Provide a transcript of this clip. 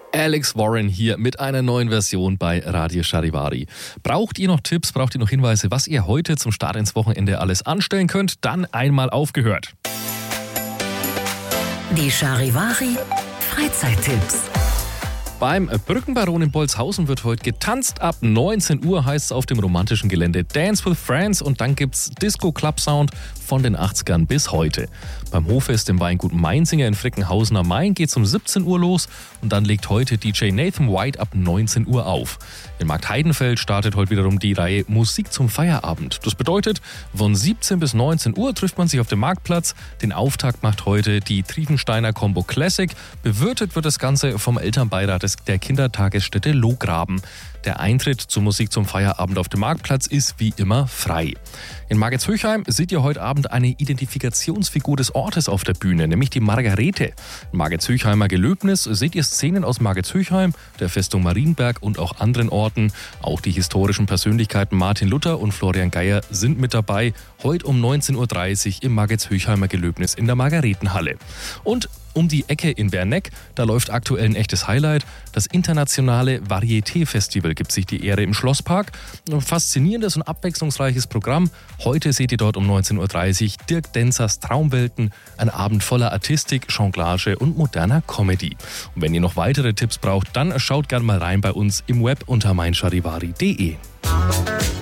Alex Warren hier mit einer neuen Version bei Radio Charivari. Braucht ihr noch Tipps, braucht ihr noch Hinweise, was ihr heute zum Start ins Wochenende alles anstellen könnt? Dann einmal aufgehört. Die Charivari Freizeittipps. Beim Brückenbaron in Bolzhausen wird heute getanzt. Ab 19 Uhr heißt es auf dem romantischen Gelände Dance with Friends und dann gibt's Disco-Club-Sound von den 80ern bis heute. Beim Hoffest im Weingut Mainzinger in Frickenhausen am Main geht's um 17 Uhr los und dann legt heute DJ Nathan White ab 19 Uhr auf. In Marktheidenfeld startet heute wiederum die Reihe Musik zum Feierabend. Das bedeutet, von 17 bis 19 Uhr trifft man sich auf dem Marktplatz. Den Auftakt macht heute die Triefensteiner Combo Classic. Bewirtet wird das Ganze vom Elternbeirat der Kindertagesstätte Lohgraben. Der Eintritt zur Musik zum Feierabend auf dem Marktplatz ist wie immer frei. In Margetshöchheim seht ihr heute Abend eine Identifikationsfigur des Ortes auf der Bühne, nämlich die Margarete. Im Margetshöchheimer Gelöbnis seht ihr Szenen aus Margetshöchheim, der Festung Marienberg und auch anderen Orten. Auch die historischen Persönlichkeiten Martin Luther und Florian Geyer sind mit dabei. Heute um 19.30 Uhr im Margetshöchheimer Gelöbnis in der Margaretenhalle. Und um die Ecke in Werneck, da läuft aktuell ein echtes Highlight. Das internationale Varieté-Festival gibt sich die Ehre im Schlosspark. Ein faszinierendes und abwechslungsreiches Programm. Heute seht ihr dort um 19.30 Uhr Dirk Denzers Traumwelten, ein Abend voller Artistik, Jonglage und moderner Comedy. Und wenn ihr noch weitere Tipps braucht, dann schaut gerne mal rein bei uns im Web unter meincharivari.de.